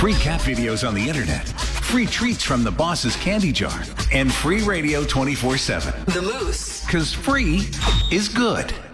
free cat videos on the internet, free treats from the boss's candy jar, and free radio 24/7. The Moose. Because free is good.